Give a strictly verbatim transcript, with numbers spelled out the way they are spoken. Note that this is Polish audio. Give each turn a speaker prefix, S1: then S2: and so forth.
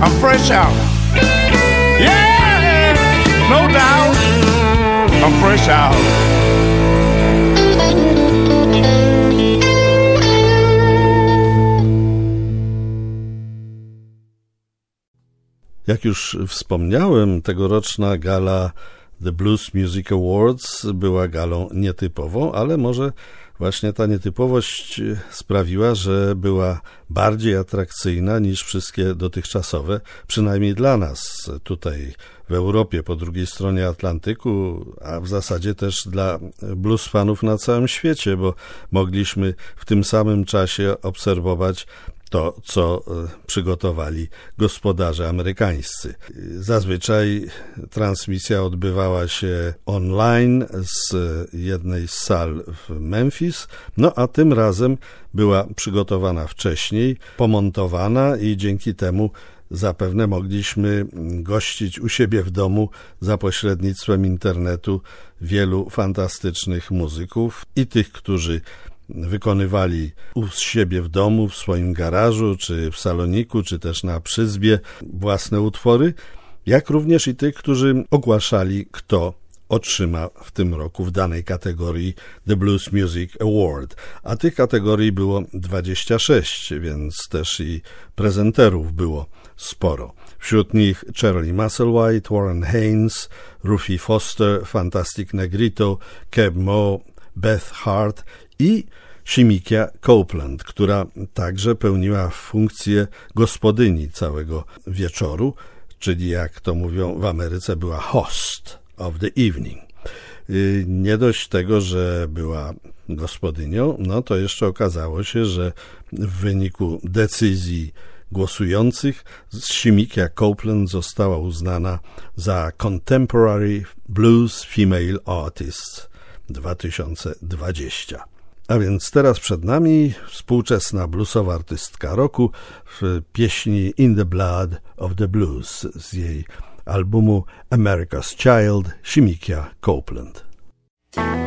S1: I'm fresh out. Yeah, no doubt. I'm fresh out.
S2: Jak już wspomniałem, tegoroczna gala The Blues Music Awards była galą nietypową, ale może właśnie ta nietypowość sprawiła, że była bardziej atrakcyjna niż wszystkie dotychczasowe, przynajmniej dla nas tutaj w Europie, po drugiej stronie Atlantyku, a w zasadzie też dla blues fanów na całym świecie, bo mogliśmy w tym samym czasie obserwować to, co przygotowali gospodarze amerykańscy. Zazwyczaj transmisja odbywała się online z jednej z sal w Memphis, no a tym razem była przygotowana wcześniej, pomontowana i dzięki temu zapewne mogliśmy gościć u siebie w domu za pośrednictwem internetu wielu fantastycznych muzyków i tych, którzy wykonywali u siebie w domu, w swoim garażu, czy w saloniku, czy też na przyzbie własne utwory, jak również i tych, którzy ogłaszali, kto otrzyma w tym roku w danej kategorii The Blues Music Award. A tych kategorii było dwadzieścia sześć, więc też i prezenterów było sporo. Wśród nich Charlie Musselwhite, Warren Haynes, Rufy Foster, Fantastic Negrito, Keb Mo, Beth Hart i Shemekia Copeland, która także pełniła funkcję gospodyni całego wieczoru, czyli jak to mówią w Ameryce, była host of the evening. Nie dość tego, że była gospodynią, no to jeszcze okazało się, że w wyniku decyzji głosujących Shemekia Copeland została uznana za Contemporary Blues Female Artist dwa tysiące dwudziesty. A więc teraz przed nami współczesna bluesowa artystka roku w pieśni In the Blood of the Blues z jej albumu America's Child, Shemekia Copeland.